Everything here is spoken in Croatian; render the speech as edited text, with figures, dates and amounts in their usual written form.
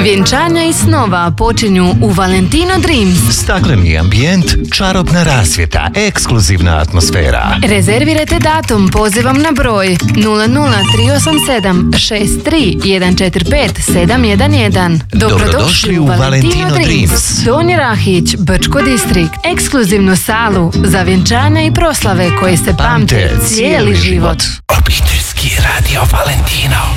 Vjenčanja i snova počinju u Valentino Dreams. Stakleni ambijent, čarobna rasvjeta, ekskluzivna atmosfera. Rezervirajte datum pozivom na broj 00387 63 145 711. Dobrodošli u Valentino Dreams. Donji Rahić, Brčko distrikt. Ekskluzivnu salu za vjenčanja i proslave koje se pamte cijeli život. Obiteljski radio Valentino.